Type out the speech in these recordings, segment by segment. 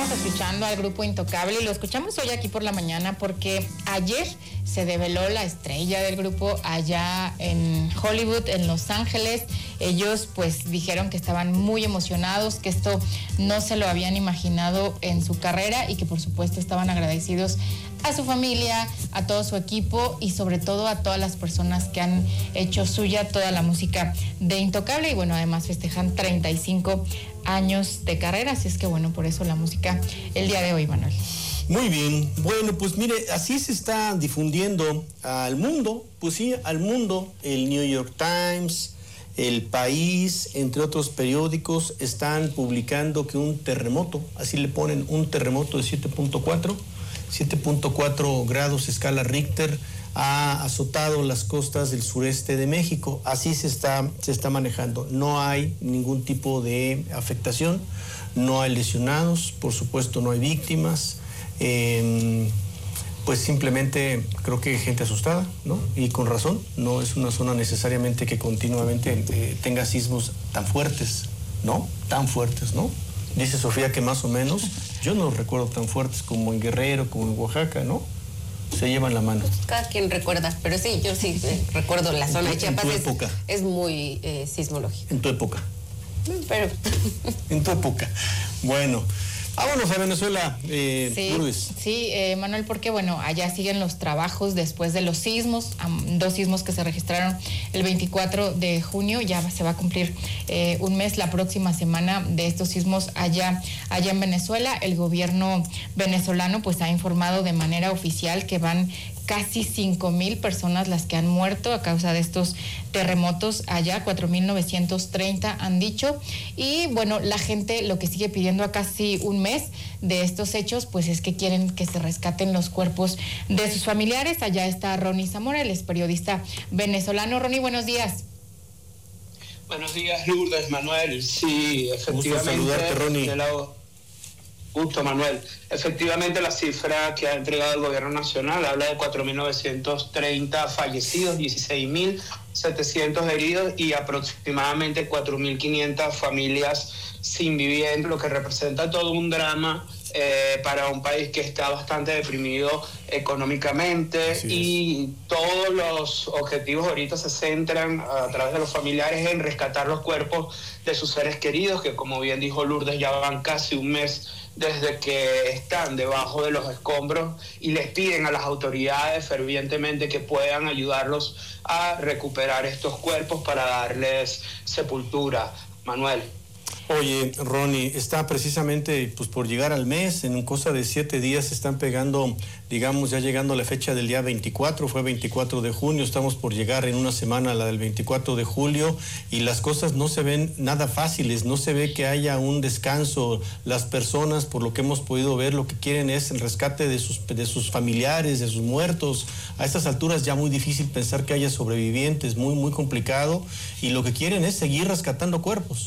Estamos escuchando al grupo Intocable y lo escuchamos hoy aquí por la mañana porque ayer se develó la estrella del grupo allá en Hollywood, en Los Ángeles. Ellos pues dijeron que estaban muy emocionados, que esto no se lo habían imaginado en su carrera y que por supuesto estaban agradecidos a su familia, a todo su equipo y sobre todo a todas las personas que han hecho suya toda la música de Intocable y bueno, además festejan 35 años de carrera, así es que bueno, por eso la música el día de hoy, Manuel. Muy bien, bueno, pues mire, así se está difundiendo al mundo, pues sí, al mundo, el New York Times, El País, entre otros periódicos, están publicando que un terremoto, así le ponen, un terremoto de 7.4 grados escala Richter, ha azotado las costas del sureste de México. Así se está manejando. No hay ningún tipo de afectación, no hay lesionados, por supuesto no hay víctimas. Pues simplemente creo que hay gente asustada, ¿no? Y con razón, no es una zona necesariamente que continuamente tenga sismos tan fuertes, ¿no? Tan fuertes, ¿no? Dice Sofía que más o menos, yo no recuerdo tan fuertes como en Guerrero, como en Oaxaca, ¿no? Se llevan la mano. Pues cada quien recuerda, pero sí, yo sí recuerdo la zona de Chiapas. Es muy sismológica. En tu época. Pero... en tu época. Bueno, vámonos a Venezuela, Lourdes. Sí, Manuel, porque bueno, allá siguen los trabajos después de los sismos, 2 sismos que se registraron el 24 de junio, ya se va a cumplir un mes la próxima semana de estos sismos allá en Venezuela. El gobierno venezolano pues ha informado de manera oficial que van casi 5,000 personas las que han muerto a causa de estos terremotos allá, 4,930 han dicho. Y bueno, la gente lo que sigue pidiendo a casi un mes de estos hechos, pues es que quieren que se rescaten los cuerpos de sus familiares. Allá está Ronnie Zamora, él es periodista venezolano. Ronnie, buenos días. Buenos días, Lourdes, Manuel. Sí, efectivamente. Gusto saludarte, Ronnie. Gusto, Manuel. Efectivamente, la cifra que ha entregado el gobierno nacional habla de 4,930 fallecidos, 16,700 heridos y aproximadamente 4,500 familias sin vivienda, lo que representa todo un drama para un país que está bastante deprimido económicamente. Y todos los objetivos ahorita se centran a través de los familiares en rescatar los cuerpos de sus seres queridos, que como bien dijo Lourdes, ya van casi un mes desde que están debajo de los escombros y les piden a las autoridades fervientemente que puedan ayudarlos a recuperar estos cuerpos para darles sepultura. Manuel. Oye, Ronnie, está precisamente pues por llegar al mes, en cosa de 7 días se están pegando, digamos, ya llegando a la fecha del día 24, fue 24 de junio, estamos por llegar en una semana a la del 24 de julio y las cosas no se ven nada fáciles, no se ve que haya un descanso. Las personas, por lo que hemos podido ver, lo que quieren es el rescate de sus familiares, de sus muertos. A estas alturas ya muy difícil pensar que haya sobrevivientes, muy, muy complicado, y lo que quieren es seguir rescatando cuerpos.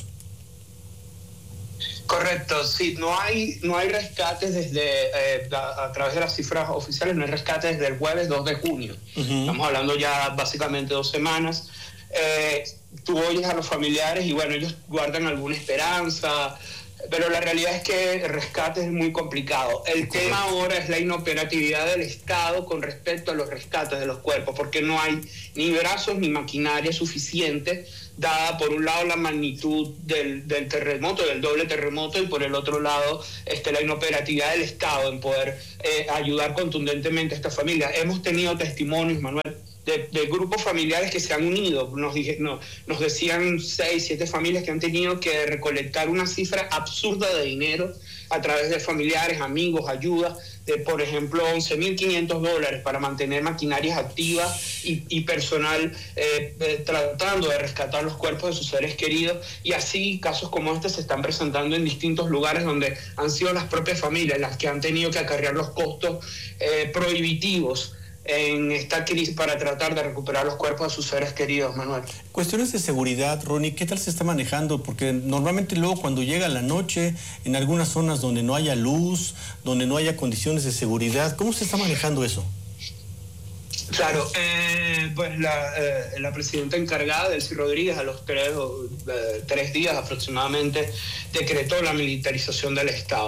Correcto, sí, no hay rescates a través de las cifras oficiales, no hay rescates desde el jueves 2 de junio. Estamos hablando ya básicamente 2 semanas. Tú oyes a los familiares y bueno, ellos guardan alguna esperanza, pero la realidad es que el rescate es muy complicado. El tema ahora es la inoperatividad del Estado con respecto a los rescates de los cuerpos, porque no hay ni brazos ni maquinaria suficiente, dada por un lado la magnitud del terremoto, del doble terremoto, y por el otro lado la inoperatividad del Estado en poder ayudar contundentemente a estas familias. Hemos tenido testimonios, Manuel, de grupos familiares que se han unido. Nos decían 6, 7 familias que han tenido que recolectar una cifra absurda de dinero a través de familiares, amigos, ayuda, de por ejemplo $11,500 para mantener maquinarias activas y personal tratando de rescatar los cuerpos de sus seres queridos. Y así casos como este se están presentando en distintos lugares donde han sido las propias familias las que han tenido que acarrear los costos prohibitivos en esta crisis para tratar de recuperar los cuerpos de sus seres queridos, Manuel. Cuestiones de seguridad, Ronnie, ¿qué tal se está manejando? Porque normalmente luego cuando llega la noche, en algunas zonas donde no haya luz, donde no haya condiciones de seguridad, ¿cómo se está manejando eso? Claro, pues la presidenta encargada, Delcy Rodríguez, a los 3 días aproximadamente, decretó la militarización del Estado.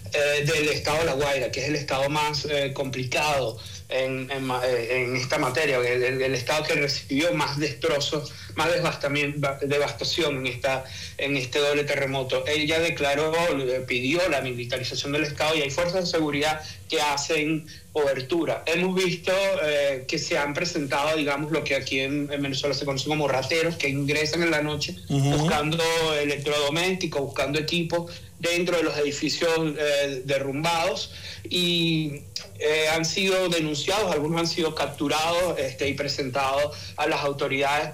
del estado de La Guaira, que es el estado más complicado en esta materia, el estado que recibió más destrozos, más devastación en este doble terremoto. Ella pidió la militarización del estado, y hay fuerzas de seguridad que hacen cobertura. Hemos visto que se han presentado, digamos, lo que aquí en Venezuela se conoce como rateros, que ingresan en la noche buscando electrodomésticos, buscando equipos dentro de los edificios derrumbados, y han sido denunciados, algunos han sido capturados y presentados a las autoridades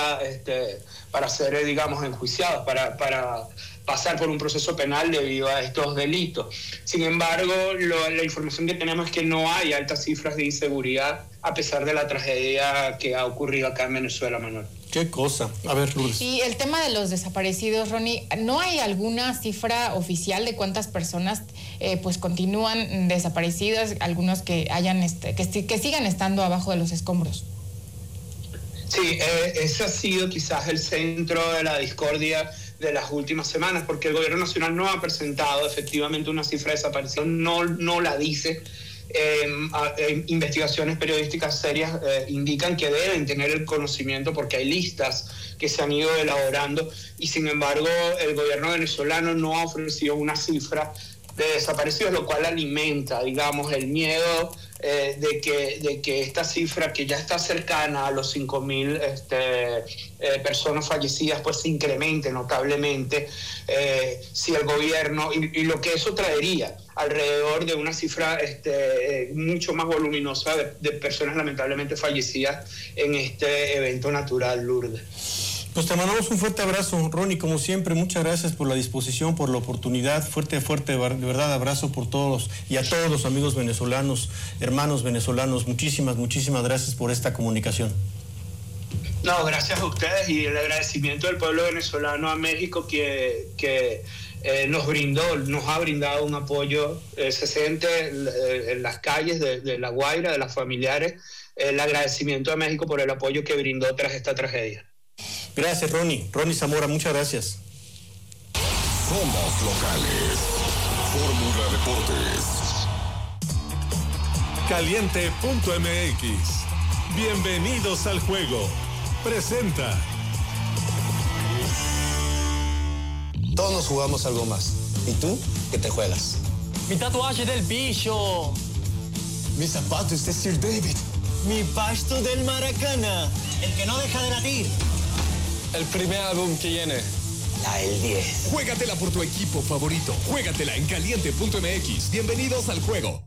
para ser, digamos, enjuiciados, para pasar por un proceso penal debido a estos delitos. Sin embargo, la información que tenemos es que no hay altas cifras de inseguridad a pesar de la tragedia que ha ocurrido acá en Venezuela, Manuel. Qué cosa. A ver, Lourdes. Y el tema de los desaparecidos, Ronnie, ¿no hay alguna cifra oficial de cuántas personas pues continúan desaparecidas, algunos que que sigan estando abajo de los escombros? Sí, ese ha sido quizás el centro de la discordia de las últimas semanas, porque el gobierno nacional no ha presentado efectivamente una cifra de desaparición, no la dice. Investigaciones periodísticas serias indican que deben tener el conocimiento, porque hay listas que se han ido elaborando, y sin embargo el gobierno venezolano no ha ofrecido una cifra de desaparecidos, lo cual alimenta, digamos, el miedo de que esta cifra, que ya está cercana a los 5.000 personas fallecidas, pues se incremente notablemente si el gobierno, y lo que eso traería alrededor de una cifra mucho más voluminosa de personas lamentablemente fallecidas en este evento natural, Lourdes. Pues te mandamos un fuerte abrazo, Ronnie, como siempre, muchas gracias por la disposición, por la oportunidad, fuerte, de verdad, abrazo por todos y a todos los amigos venezolanos, hermanos venezolanos, muchísimas gracias por esta comunicación. No, gracias a ustedes, y el agradecimiento del pueblo venezolano a México que nos ha brindado un apoyo, se siente en las calles de La Guaira, de las familiares, el agradecimiento a México por el apoyo que brindó tras esta tragedia. Gracias, Ronnie Zamora, muchas gracias. Somos locales. Fórmula Deportes. Caliente.mx. Bienvenidos al juego. Presenta. Todos nos jugamos algo más. ¿Y tú? ¿Qué te juegas? Mi tatuaje del bicho. Mis zapatos de Sir David. Mi pasto del Maracana. El que no deja de latir. El primer álbum que viene. La del 10. Juégatela por tu equipo favorito. Juégatela en Caliente.mx. Bienvenidos al juego.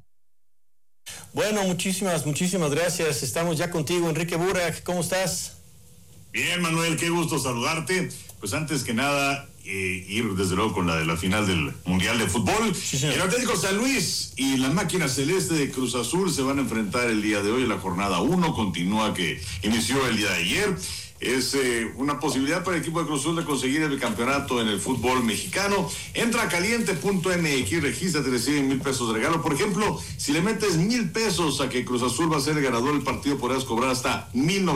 Bueno, muchísimas gracias. Estamos ya contigo, Enrique Burak. ¿Cómo estás? Bien, Manuel, qué gusto saludarte. Pues antes que nada, ir desde luego con la de la final del Mundial de Fútbol. Sí, el Atlético San Luis y la máquina celeste de Cruz Azul se van a enfrentar el día de hoy en la jornada 1. Continúa que inició el día de ayer. Es una posibilidad para el equipo de Cruz Azul de conseguir el campeonato en el fútbol mexicano. Entra a Caliente.mx, regístrate, reciben $1,000 de regalo. Por ejemplo, si le metes $1,000 a que Cruz Azul va a ser el ganador del partido, podrás cobrar hasta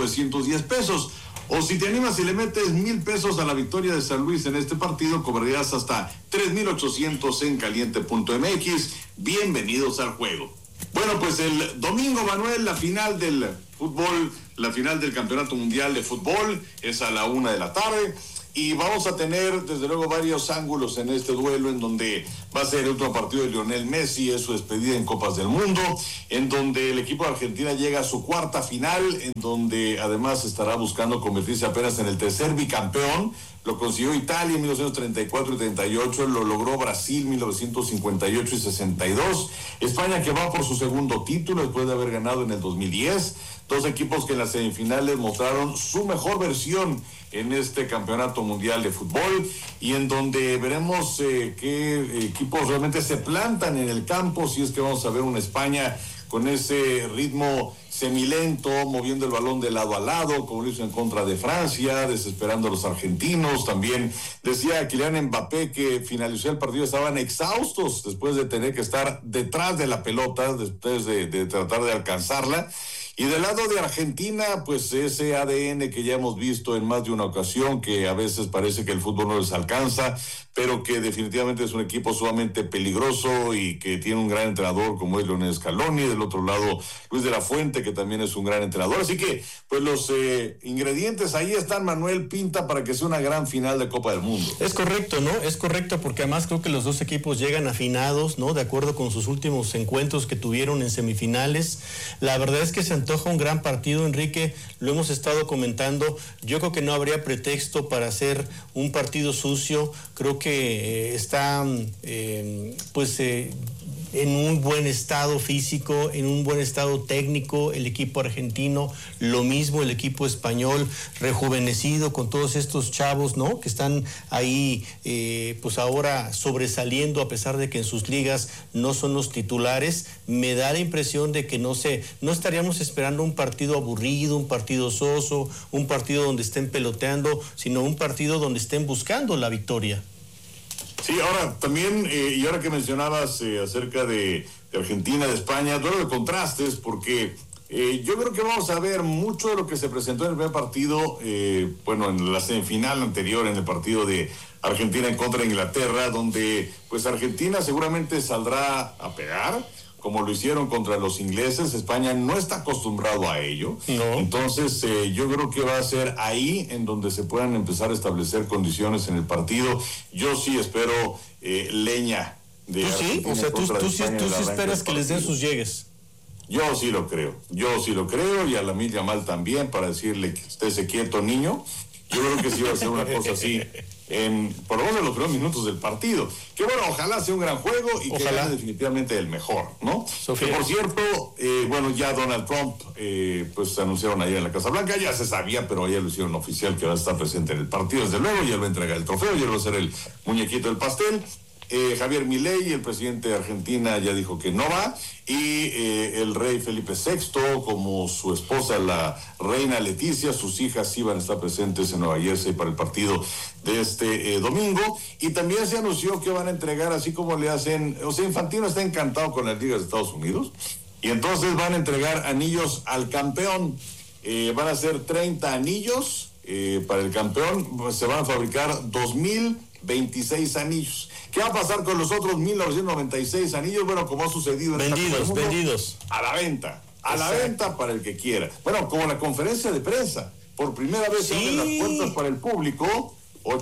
$1,910. O si te animas y le metes $1,000 a la victoria de San Luis en este partido, cobrarías hasta $3,800 en Caliente.mx. Bienvenidos al juego. Bueno, pues el domingo, Manuel, la final del fútbol, la final del Campeonato Mundial de Fútbol es a la 1:00 p.m. y vamos a tener desde luego varios ángulos en este duelo, en donde va a ser el último partido de Lionel Messi, es su despedida en Copas del Mundo, en donde el equipo de Argentina llega a su cuarta final, en donde además estará buscando convertirse apenas en el tercer bicampeón. Lo consiguió Italia en 1934 y 38, lo logró Brasil 1958 y 62, España, que va por su segundo título después de haber ganado en el 2010, dos equipos que en las semifinales mostraron su mejor versión en este campeonato mundial de fútbol, y en donde veremos qué equipos realmente se plantan en el campo, si es que vamos a ver una España con ese ritmo semilento, moviendo el balón de lado a lado, como lo hizo en contra de Francia, desesperando a los argentinos. También decía Kylian Mbappé que finalizó el partido, estaban exhaustos después de tener que estar detrás de la pelota, después de tratar de alcanzarla. Y del lado de Argentina, pues ese ADN que ya hemos visto en más de una ocasión, que a veces parece que el fútbol no les alcanza, pero que definitivamente es un equipo sumamente peligroso y que tiene un gran entrenador como es Lionel Scaloni. Del otro lado, Luis de la Fuente, que también es un gran entrenador. Así que, pues los ingredientes ahí están, Manuel, pinta para que sea una gran final de Copa del Mundo. Es correcto, ¿no? Es correcto, porque además creo que los dos equipos llegan afinados, ¿no? De acuerdo con sus últimos encuentros que tuvieron en semifinales. La verdad es que se antoja un gran partido, Enrique, lo hemos estado comentando. Yo creo que no habría pretexto para hacer un partido sucio. Creo que está en un buen estado físico, en un buen estado técnico el equipo argentino, lo mismo el equipo español, rejuvenecido con todos estos chavos, ¿no? Que están ahí pues ahora sobresaliendo a pesar de que en sus ligas no son los titulares. Me da la impresión de que no estaríamos esperando un partido aburrido, un partido soso, un partido donde estén peloteando, sino un partido donde estén buscando la victoria. Sí, ahora también, y ahora que mencionabas acerca de Argentina, de España, duelo de contrastes, porque yo creo que vamos a ver mucho de lo que se presentó en el primer partido, en la semifinal anterior, en el partido de Argentina en contra de Inglaterra, donde pues Argentina seguramente saldrá a pegar, como lo hicieron contra los ingleses. España no está acostumbrado a ello. No. Entonces, yo creo que va a ser ahí en donde se puedan empezar a establecer condiciones en el partido. Yo sí espero leña de Argentina. ¿Tú sí? O sea, tú sí esperas que les den sus llegues. Yo sí lo creo, y a Lamine Yamal también, para decirle que estése quieto, niño. Yo creo que sí va a ser una cosa así, por lo menos en los primeros minutos del partido. Que bueno, ojalá sea un gran juego y que gane definitivamente el mejor, ¿no? Que por cierto, ya Donald Trump, pues anunciaron ayer en la Casa Blanca, ya se sabía, pero ayer lo hicieron oficial que va a estar presente en el partido, desde luego, y él va a entregar el trofeo, y él va a ser el muñequito del pastel. Javier Milei, el presidente de Argentina, ya dijo que no va, y el rey Felipe VI, como su esposa, la reina Leticia, sus hijas sí van a estar presentes en Nueva Jersey para el partido de este domingo, y también se anunció que van a entregar, así como le hacen, Infantino está encantado con las ligas de Estados Unidos, y entonces van a entregar anillos al campeón. Van a ser 30 anillos para el campeón, se van a fabricar 2026 anillos. ¿Qué va a pasar con los otros 1996 anillos? Bueno, como ha sucedido en vendidos. A la venta para el que quiera. Bueno, como la conferencia de prensa. Por primera vez se abren las puertas para el público.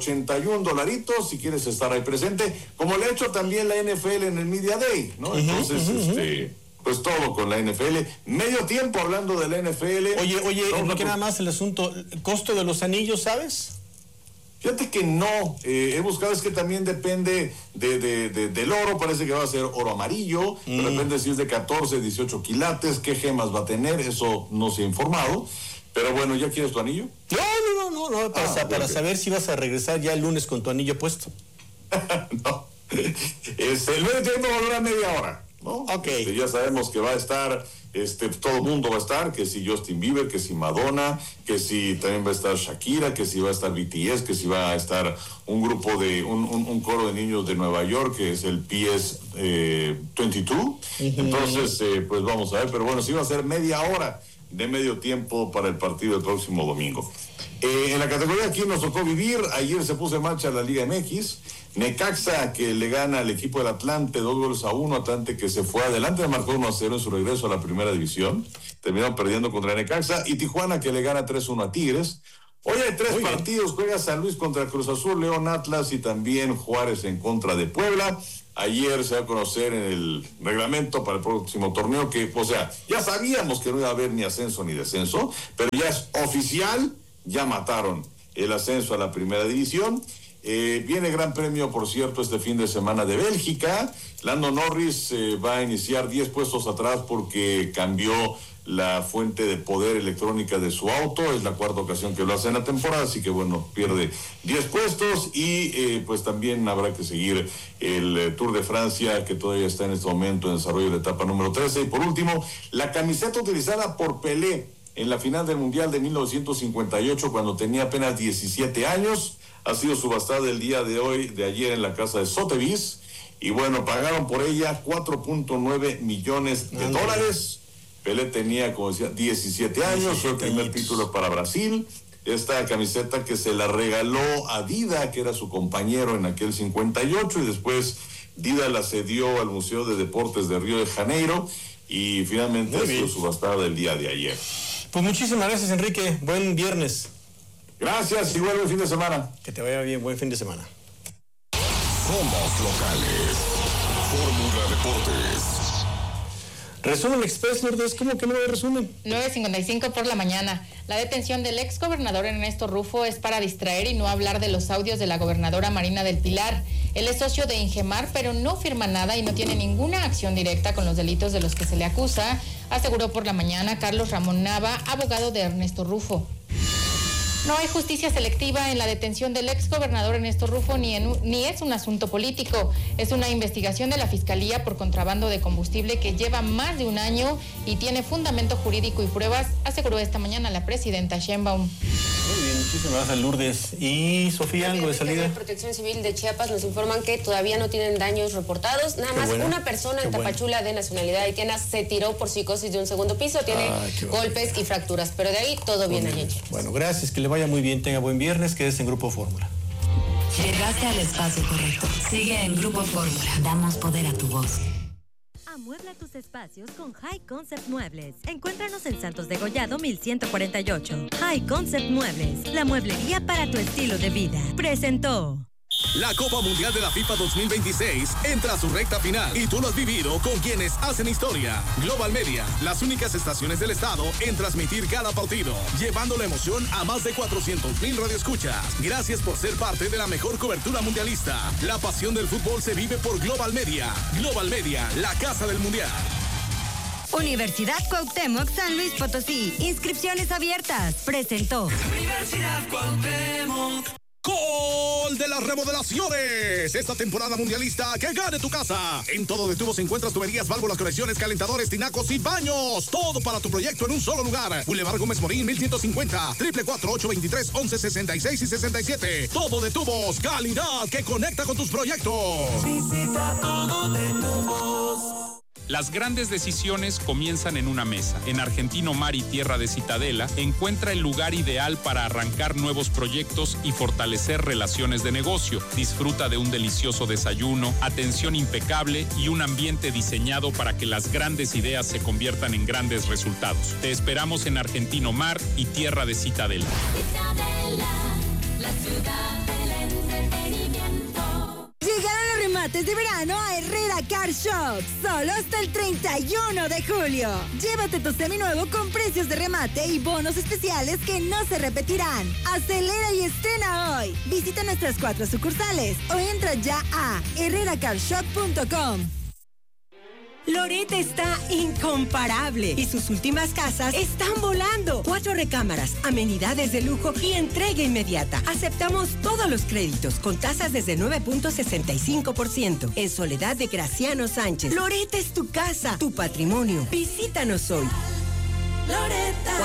$81 si quieres estar ahí presente. Como le ha hecho también la NFL en el Media Day, ¿no? Entonces, pues todo con la NFL. Medio tiempo hablando de la NFL. Oye, no que nada más el asunto, el costo de los anillos, ¿sabes? Fíjate que no, he buscado, es que también depende del oro, parece que va a ser oro amarillo, depende si es de 14, 18 quilates, qué gemas va a tener, eso no se ha informado, pero bueno, ¿ya quieres tu anillo? No, para saber si vas a regresar ya el lunes con tu anillo puesto. No, el medio tiempo va a durar media hora, ¿no? Okay. Ya sabemos que va a estar, todo el mundo va a estar, que si Justin Bieber, que si Madonna, que si también va a estar Shakira, que si va a estar BTS, que si va a estar un grupo de, un coro de niños de Nueva York, que es el PS22. Entonces, pues vamos a ver, pero bueno, sí va a ser media hora de medio tiempo para el partido del próximo domingo. En la categoría aquí nos tocó vivir, ayer se puso en marcha la Liga MX, Necaxa que le gana al equipo del Atlante 2-1, Atlante que se fue adelante, marcó 1-0 en su regreso a la primera división, terminaron perdiendo contra Necaxa, y Tijuana que le gana 3-1 a Tigres. Hoy hay tres partidos, juega San Luis contra Cruz Azul, León, Atlas y también Juárez en contra de Puebla. Ayer se va a conocer en el reglamento para el próximo torneo que, ya sabíamos que no iba a haber ni ascenso ni descenso, pero ya es oficial, ya mataron el ascenso a la primera división. Viene Gran Premio, por cierto, este fin de semana de Bélgica. Lando Norris va a iniciar 10 puestos atrás porque cambió la fuente de poder electrónica de su auto. Es la cuarta ocasión que lo hace en la temporada, así que bueno, pierde 10 puestos y pues también habrá que seguir el Tour de Francia, que todavía está en este momento en desarrollo de la etapa número 13. Y por último, la camiseta utilizada por Pelé en la final del Mundial de 1958, cuando tenía apenas 17 años, ha sido subastada el día de ayer en la casa de Sotheby's, y bueno, pagaron por ella $4.9 millones. Pelé tenía, como decía, 17 años, fue el primer título para Brasil. Esta camiseta que se la regaló a Dida, que era su compañero en aquel 58, y después Dida la cedió al Museo de Deportes de Río de Janeiro, y finalmente ha sido subastada el día de ayer. Pues muchísimas gracias, Enrique. Buen viernes. Gracias, igual buen fin de semana. Que te vaya bien, buen fin de semana. Somos locales. Fórmula Deportes. Resumen Express, Lourdes, ¿cómo que no hay resumen? 9:55 por la mañana. La detención del ex gobernador Ernesto Rufo es para distraer y no hablar de los audios de la gobernadora Marina del Pilar. Él es socio de Ingemar, pero no firma nada y no tiene ninguna acción directa con los delitos de los que se le acusa, aseguró por la mañana Carlos Ramón Nava, abogado de Ernesto Rufo. No hay justicia selectiva en la detención del ex gobernador Ernesto Rufo ni es un asunto político. Es una investigación de la Fiscalía por contrabando de combustible que lleva más de un año y tiene fundamento jurídico y pruebas, aseguró esta mañana la presidenta Sheinbaum. Muy bien, muchísimas gracias, Lourdes. Y Sofía, algo de salida. La Protección Civil de Chiapas nos informan que todavía no tienen daños reportados. Nada más una persona en Tapachula de nacionalidad haitiana se tiró por psicosis de un segundo piso, tiene golpes y fracturas, pero de ahí todo bien allí. Bueno, gracias, que le vaya muy bien, tenga buen viernes, quédese en Grupo Fórmula. Llegaste al espacio correcto. Sigue en Grupo Fórmula. Damos poder a tu voz. Amuebla tus espacios con High Concept Muebles. Encuéntranos en Santos de Gollado 1148. High Concept Muebles, la mueblería para tu estilo de vida. Presentó. La Copa Mundial de la FIFA 2026 entra a su recta final y tú lo has vivido con quienes hacen historia. Global Media, las únicas estaciones del estado en transmitir cada partido, llevando la emoción a más de 400,000 radioescuchas. Gracias por ser parte de la mejor cobertura mundialista. La pasión del fútbol se vive por Global Media. Global Media, la casa del mundial. Universidad Cuauhtémoc San Luis Potosí. Inscripciones abiertas. Presentó. Universidad Cuauhtémoc. ¡Gol de las remodelaciones! Esta temporada mundialista, que gane tu casa. En Todo de Tubos encuentras tuberías, válvulas, conexiones, calentadores, tinacos y baños. Todo para tu proyecto en un solo lugar. Boulevard Gómez Morín, 1150. 444-823-1166 y 67. Todo de Tubos, calidad que conecta con tus proyectos. Visita Todo de Tubos. Las grandes decisiones comienzan en una mesa. En Argentino Mar y Tierra de Citadela encuentra el lugar ideal para arrancar nuevos proyectos y fortalecer relaciones de negocio. Disfruta de un delicioso desayuno, atención impecable y un ambiente diseñado para que las grandes ideas se conviertan en grandes resultados. Te esperamos en Argentino Mar y Tierra de Citadela. Citadela, la ciudad del entretenimiento. Llegaron los remates de verano a Herrera Car Shop. Solo hasta el 31 de julio. Llévate tu seminuevo con precios de remate y bonos especiales que no se repetirán. Acelera y estrena hoy. Visita nuestras 4 sucursales o entra ya a herreracarshop.com. Loret está incomparable y sus últimas casas están volando. 4 recámaras, amenidades de lujo y entrega inmediata. Aceptamos todos los créditos con tasas desde 9.65%. En Soledad de Graciano Sánchez. Loret es tu casa, tu patrimonio. Visítanos hoy. Loretta.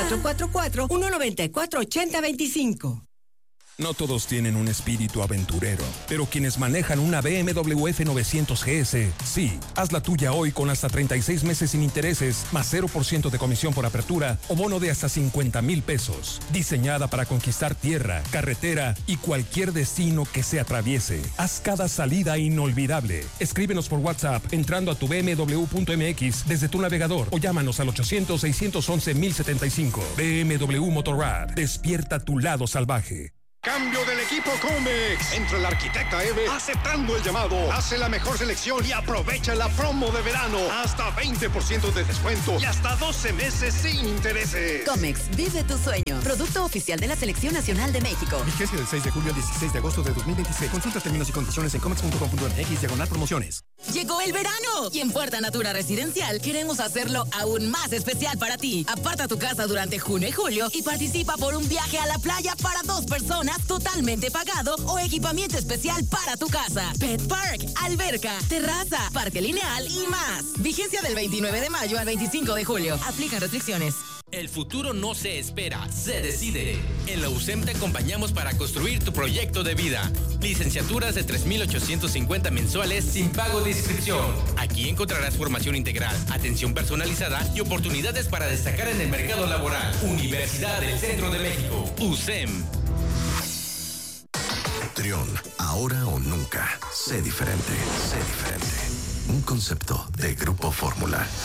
444-194-8025. No todos tienen un espíritu aventurero, pero quienes manejan una BMW F900 GS, sí. Haz la tuya hoy con hasta 36 meses sin intereses, más 0% de comisión por apertura o bono de hasta 50,000 pesos. Diseñada para conquistar tierra, carretera y cualquier destino que se atraviese. Haz cada salida inolvidable. Escríbenos por WhatsApp entrando a tu bmw.mx desde tu navegador o llámanos al 800-611-1075. BMW Motorrad, despierta tu lado salvaje. Cambio del equipo Comex. Entra el arquitecta Eve aceptando el llamado. Hace la mejor selección y aprovecha la promo de verano. Hasta 20% de descuento y hasta 12 meses sin intereses. Comex, vive tu sueño. Producto oficial de la Selección Nacional de México. Vigencia del 6 de julio al 16 de agosto de 2026. Consulta términos y condiciones en comex.com.mx/promociones. Llegó el verano y en Puerta Natura Residencial queremos hacerlo aún más especial para ti. Aparta tu casa durante junio y julio y participa por un viaje a la playa para 2 personas totalmente pagado o equipamiento especial para tu casa. Pet Park, alberca, terraza, parque lineal y más. Vigencia del 29 de mayo al 25 de julio. Aplican restricciones. El futuro no se espera, se decide. En la USEM te acompañamos para construir tu proyecto de vida. Licenciaturas de 3,850 mensuales sin pago de inscripción. Aquí encontrarás formación integral, atención personalizada y oportunidades para destacar en el mercado laboral. Universidad del Centro de México, USEM. Trión, ahora o nunca. Sé diferente, sé diferente. Un concepto de Grupo Fórmula.